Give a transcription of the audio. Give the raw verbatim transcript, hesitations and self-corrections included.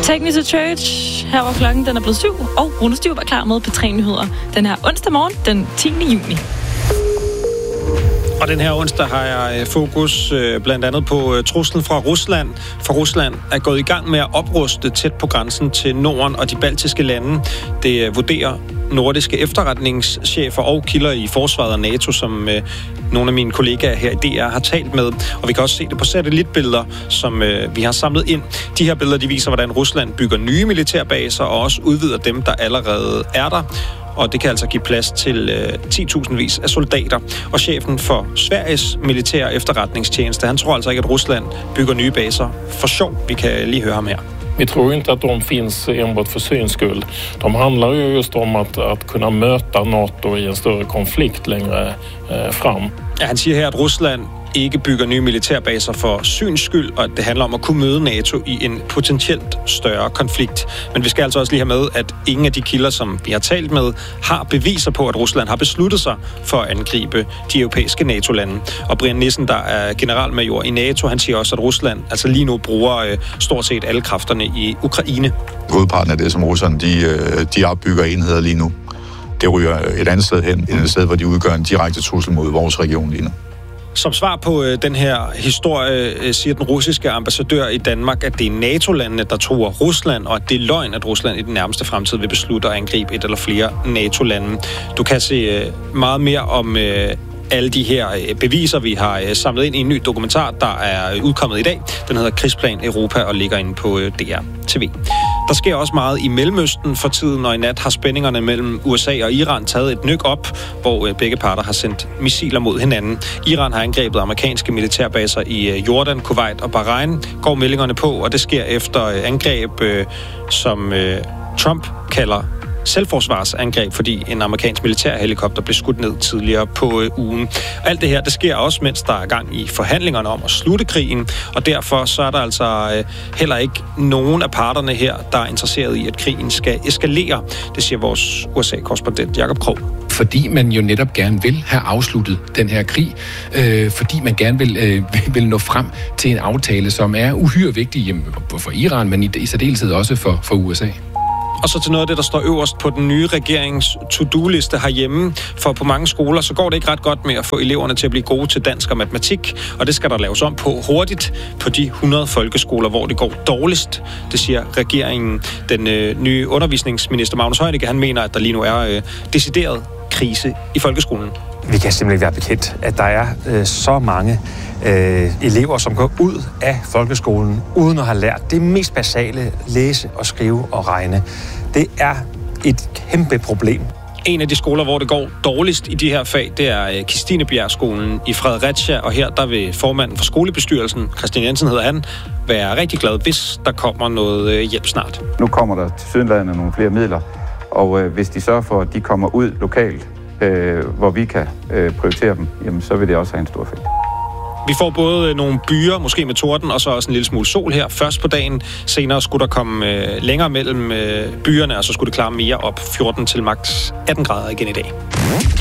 Teknisk Church. Her var klokken, den er blevet syv, og Rune Stiv var klar med P tre Nyheder den her onsdag morgen, den tiende juni. Og den her onsdag har jeg fokus blandt andet på truslen fra Rusland. For Rusland er gået i gang med at opruste tæt på grænsen til Norden og de baltiske lande. Det vurderer nordiske efterretningschefer og kilder i forsvaret og NATO, som øh, nogle af mine kollegaer her i D R har talt med. Og vi kan også se det på satellitbilleder, som øh, vi har samlet ind. De her billeder, de viser, hvordan Rusland bygger nye militærbaser og også udvider dem, der allerede er der. Og det kan altså give plads til øh, ti tusindvis af soldater. Og chefen for Sveriges militære efterretningstjeneste, han tror altså ikke, at Rusland bygger nye baser for sjov. Vi kan lige høre ham her. Vi tror inte att de finns enbart för syns skull. De handlar ju just om att, att kunna möta NATO i en större konflikt längre eh, fram. Ja, han siger her, at Rusland ikke bygger nye militærbaser for syns skyld, og at det handler om at kunne møde NATO i en potentielt større konflikt. Men vi skal altså også lige have med, at ingen af de kilder, som vi har talt med, har beviser på, at Rusland har besluttet sig for at angribe de europæiske NATO-lande. Og Brian Nissen, der er generalmajor i NATO, han siger også, at Rusland altså lige nu bruger øh, stort set alle kræfterne i Ukraine. Hovedparten af det, som russerne de, de opbygger enheder lige nu, det ryger et andet sted hen, et sted, hvor de udgør en direkte trussel mod vores region lige nu. Som svar på øh, den her historie, øh, siger den russiske ambassadør i Danmark, at det er NATO-landene, der truer Rusland, og at det er løgn, at Rusland i den nærmeste fremtid vil beslutte at angribe et eller flere NATO-lande. Du kan se øh, meget mere om øh, alle de her øh, beviser, vi har øh, samlet ind i en ny dokumentar, der er udkommet i dag. Den hedder Krigsplan Europa og ligger inde på øh, D R T V. Der sker også meget i Mellemøsten for tiden, og i nat har spændingerne mellem U S A og Iran taget et nyk op, hvor begge parter har sendt missiler mod hinanden. Iran har angrebet amerikanske militærbaser i Jordan, Kuwait og Bahrain, går meldingerne på, og det sker efter angreb, som Trump kalder selvforsvarsangreb, fordi en amerikansk militærhelikopter blev skudt ned tidligere på øh, ugen. Alt det her, det sker også, mens der er gang i forhandlingerne om at slutte krigen, og derfor så er der altså øh, heller ikke nogen af parterne her, der er interesseret i, at krigen skal eskalere. Det siger vores U S A-korrespondent Jakob Krog. Fordi man jo netop gerne vil have afsluttet den her krig, øh, fordi man gerne vil, øh, vil nå frem til en aftale, som er uhyre vigtig jamen, for Iran, men i, i særdeleshed også for, for U S A. Og så til noget af det, der står øverst på den nye regerings to-do-liste herhjemme. For på mange skoler, så går det ikke ret godt med at få eleverne til at blive gode til dansk og matematik. Og det skal der laves om på hurtigt på de hundrede folkeskoler, hvor det går dårligst. Det siger regeringen. Den øh, nye undervisningsminister Magnus Heunicke, han mener, at der lige nu er øh, decideret krise i folkeskolen. Vi kan simpelthen ikke være bekendt, at der er øh, så mange øh, elever, som går ud af folkeskolen, uden at have lært det mest basale, læse og skrive og regne. Det er et kæmpe problem. En af de skoler, hvor det går dårligst i de her fag, det er Kristinebjergskolen i Fredericia, og her der vil formanden for skolebestyrelsen, Christian Jensen hedder han, være rigtig glad, hvis der kommer noget hjælp snart. Nu kommer der til sydenlandet nogle flere midler, og øh, hvis de sørger for, at de kommer ud lokalt, øh, hvor vi kan øh, prioritere dem, jamen så vil det også have en stor effekt. Vi får både nogle byer, måske med torden, og så også en lille smule sol her først på dagen. Senere skulle der komme øh, længere mellem øh, byerne, og så skulle det klare mere op fjorten til maks atten grader igen i dag.